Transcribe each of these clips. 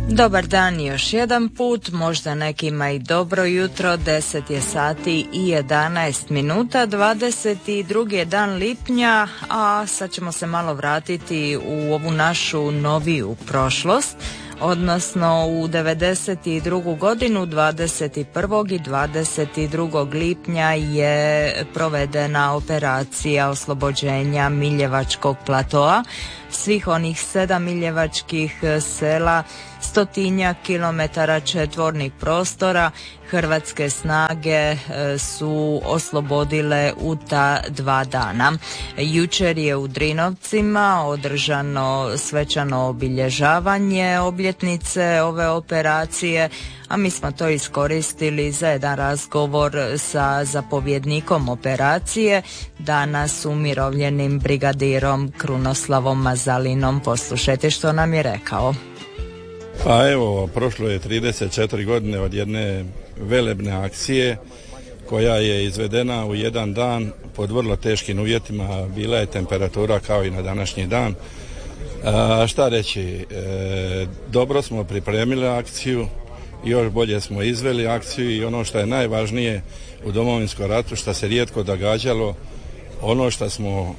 Dobar dan još jedan put, možda nekima i dobro jutro, 10 je sati i 11 minuta, 22. je dan lipnja, a sad ćemo se malo vratiti u ovu našu noviju prošlost, odnosno u 92. godinu 21. i 22. lipnja je provedena operacija oslobođenja Miljevačkog platoa, svih onih 7 miljevačkih sela, 100 kilometara četvornih prostora. Hrvatske snage su oslobodile u ta 2 dana. Jučer je u Drinovcima održano svečano obilježavanje obljetnice ove operacije, a mi smo to iskoristili za jedan razgovor sa zapovjednikom operacije, danas umirovljenim brigadirom Krunoslavom Mazalinom. Poslušajte što nam je rekao. Pa evo, prošlo je 34 godine od jedne velebne akcije koja je izvedena u jedan dan pod vrlo teškim uvjetima. Bila je temperatura kao i na današnji dan. Šta reći, dobro smo pripremili akciju, još bolje smo izveli akciju i ono što je najvažnije u Domovinskom ratu, što se rijetko događalo, ono što smo,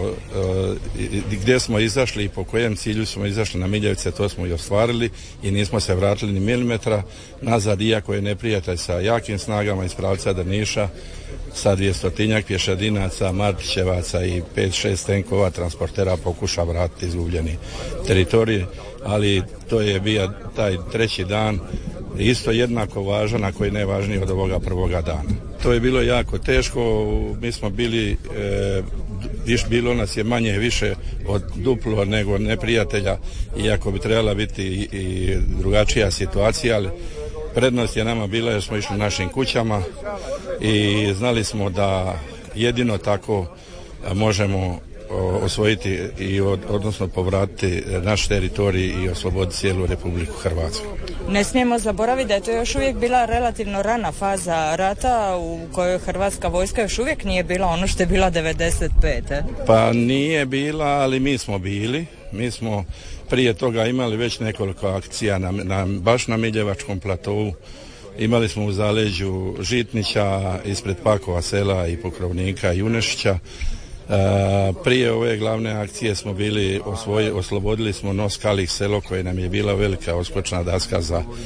gdje smo izašli i po kojem cilju smo izašli na Miljevce, to smo i ostvarili i nismo se vratili ni milimetra nazad, iako je neprijatelj sa jakim snagama iz pravca Drniša sa 200 pješadinaca, Martićevaca i 5-6 tenkova transportera pokuša vratiti izgubljeni teritorij, ali to je bio taj treći dan isto jednako važan, ako je najvažniji od ovoga prvoga dana. To je bilo jako teško, mi smo bili, bilo nas je manje više od duplo nego neprijatelja, iako bi trebala biti i drugačija situacija, ali prednost je nama bila jer smo išli našim kućama i znali smo da jedino tako možemo osvojiti i odnosno povratiti naš teritorij i osloboditi cijelu Republiku Hrvatsku. Ne smijemo zaboraviti da je to još uvijek bila relativno rana faza rata u kojoj Hrvatska vojska još uvijek nije bila ono što je bila 95. Pa nije bila, ali mi smo bili. Mi smo prije toga imali već nekoliko akcija baš na Miljevačkom platovu. Imali smo u zaleđu Žitnića, ispred Pakova sela i Pokrovnika i Unešića. Prije ove glavne akcije smo bili oslobodili smo Nos-Kalih selo koje nam je bila velika oskočna daska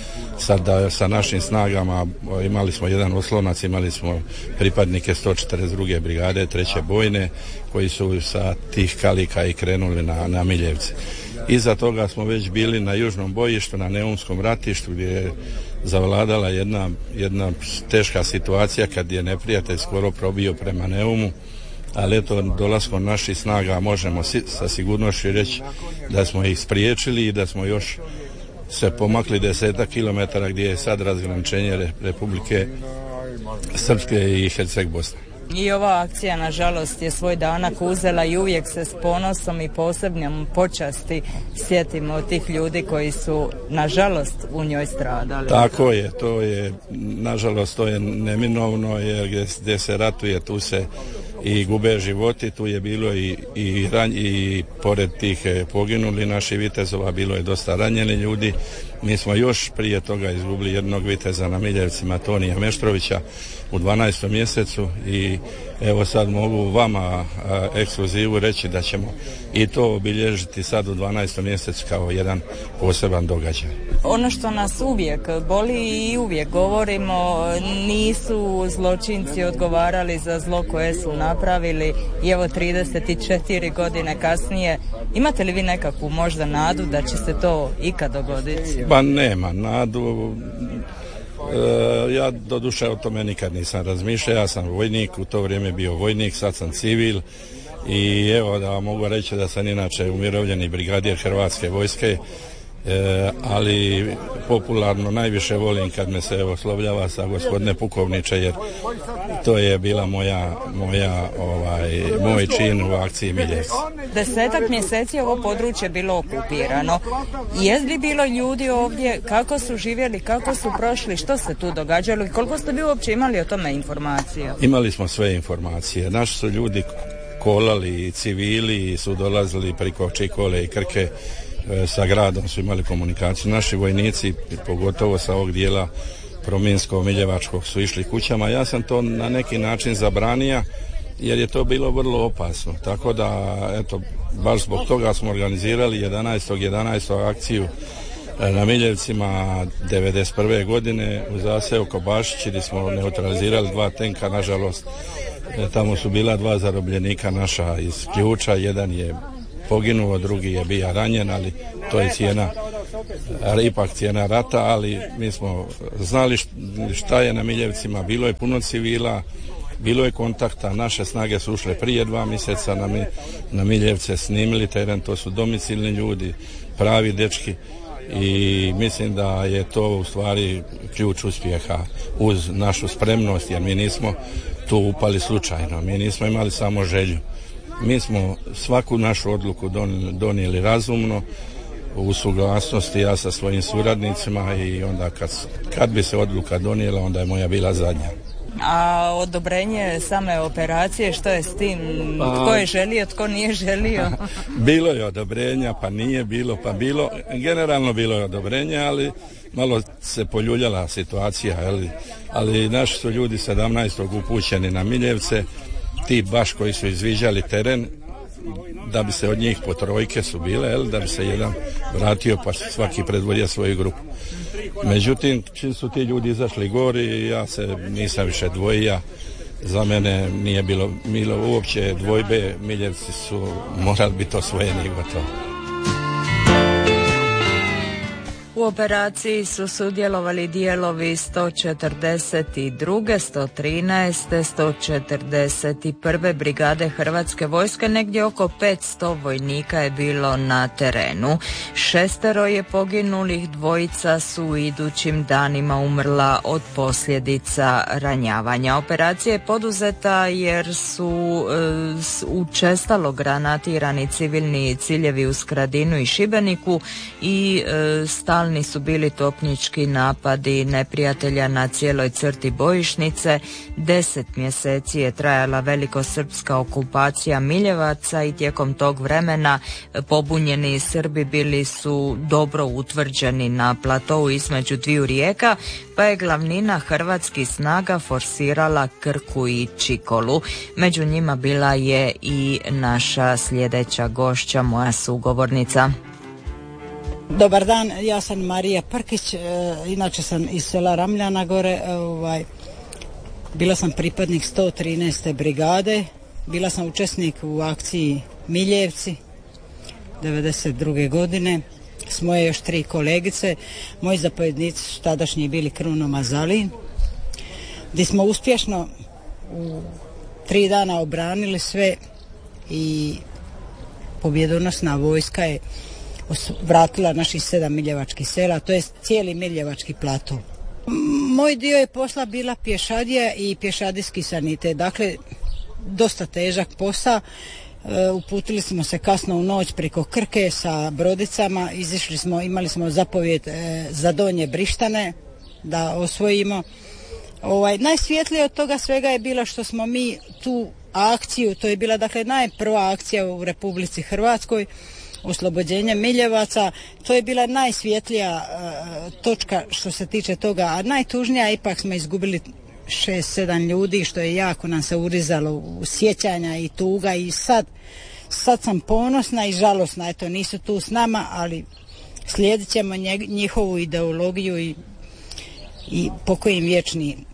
sa našim snagama. Imali smo jedan oslonac, imali smo pripadnike 142. brigade 3. bojne koji su sa tih Kalika i krenuli na Miljevce. Iza toga smo već bili na južnom bojištu, na Neumskom ratištu gdje je zavladala jedna teška situacija kad je neprijatelj skoro probio prema Neumu. Ali eto, dolaskom naših snaga možemo sa sigurnošću reći da smo ih spriječili i da smo još se pomakli 10 kilometara gdje je sad razgraničenje Republike Srpske i Herceg Bosne. I ova akcija nažalost je svoj danak uzela i uvijek se s ponosom i posebnom počasti sjetimo tih ljudi koji su nažalost u njoj stradali. Tako je, to je nažalost to je neminovno jer gdje se ratuje tu se i gube životi, tu je bilo i pored tih poginuli naših vitezova bilo je dosta ranjeni ljudi. Mi smo još prije toga izgubili jednog viteza na Miljevcima, Tonija Meštrovića u 12. mjesecu i evo sad mogu vama ekskluzivu reći da ćemo i to obilježiti sad u 12. mjesecu kao jedan poseban događaj. Ono što nas uvijek boli i uvijek govorimo, nisu zločinci odgovarali za zlo koje su napravili i evo 34 godine kasnije. Imate li vi nekakvu možda nadu da će se to ikad dogoditi? Pa nema nadu. Ja doduše o tome nikad nisam razmišljao, ja sam vojnik, u to vrijeme bio vojnik, sad sam civil i evo da mogu reći da sam inače umirovljeni brigadir Hrvatske vojske, ali popularno najviše volim kad me se oslovljava sa gospodine pukovniče jer to je bila moj čin u akciji Miljevci. 10 mjeseci ovo područje bilo okupirano. Je li bilo ljudi ovdje, kako su živjeli, kako su prošli, što se tu događalo i koliko ste vi uopće imali o tome informacija? Imali smo sve informacije. Naši su ljudi kolali i civili su dolazili preko Čikole i Krke sa gradom su imali komunikaciju. Naši vojnici, pogotovo sa ovog dijela Prominsko-Miljevačkog, su išli kućama. Ja sam to na neki način zabranio jer je to bilo vrlo opasno. Tako da, eto, baš zbog toga smo organizirali 11. akciju na Miljevcima 1991. godine u zaseju Kobašići, gdje smo neutralizirali 2 tenka. Nažalost, tamo su bila 2 zarobljenika naša iz Ključa, jedan je poginuo, drugi je bio ranjen, ali to je ipak cijena rata, ali mi smo znali šta je na Miljevcima, bilo je puno civila, bilo je kontakta, naše snage su ušle prije 2 mjeseca na Miljevce, snimili teren, to su domicilni ljudi, pravi dečki, i mislim da je to u stvari ključ uspjeha uz našu spremnost, jer mi nismo tu upali slučajno, mi nismo imali samo želju. Mi smo svaku našu odluku donijeli razumno, u suglasnosti, ja sa svojim suradnicima, i onda kad bi se odluka donijela, onda je moja bila zadnja. A odobrenje same operacije, što je s tim? Tko je želio, tko nije želio? Bilo je odobrenja, pa nije bilo, pa bilo. Generalno bilo je odobrenje, ali malo se poljuljala situacija, ali naši su ljudi 17. upućeni na Miljevce, ti baš koji su izviđali teren, da bi se od njih po 3 su bile, da bi se jedan vratio, pa svaki predvodio svoju grupu. Međutim, čim su ti ljudi izašli gori, ja se nisam više dvojio, za mene nije bilo uopće dvojbe, Miljevci su morali biti osvojeni i gotovo. U operaciji su sudjelovali dijelovi 142., 113., 141. brigade Hrvatske vojske, negdje oko 500 vojnika je bilo na terenu. 6 je poginulih, 2 su u idućim danima umrla od posljedica ranjavanja. Operacija je poduzeta jer su učestalo granatirani civilni ciljevi u Skradinu i Šibeniku i stalni su bili topnički napadi neprijatelja na cijeloj crti bojišnice. 10 mjeseci je trajala velikosrpska okupacija Miljevaca i tijekom tog vremena pobunjeni Srbi bili su dobro utvrđeni na platou između 2 rijeka, pa je glavnina hrvatskih snaga forsirala Krku i Čikolu. Među njima bila je i naša sljedeća gošća, moja sugovornica. Dobar dan, ja sam Marija Prkić, inače sam iz sela Ramljana gore, bila sam pripadnik 113. brigade, bila sam učesnik u akciji Miljevci 1992. godine s moje još 3 kolegice. Moji zapovjednici su tadašnji bili Kruno Mazalin, gdje smo uspješno u 3 dana obranili sve i pobjedonosna vojska je vratila naših 7 miljevačkih sela, to je cijeli miljevački plato. Moj dio je posla bila pješadija i pješadijski sanitet, dakle dosta težak posao. Uputili smo se kasno u noć preko Krke sa brodicama, izišli smo, imali smo zapovjed za Donje Brištane da osvojimo. Najsvjetlije od toga svega je bilo što smo mi tu akciju, to je bila dakle najprva akcija u Republici Hrvatskoj, oslobođenje Miljevaca, to je bila najsvjetlija točka što se tiče toga, a najtužnija ipak smo izgubili 6-7 ljudi, što je jako nam se urizalo u sjećanja i tuga, i sad sam ponosna i žalosna, eto nisu tu s nama, ali slijedit ćemo njihovu ideologiju i pokoj im vječni.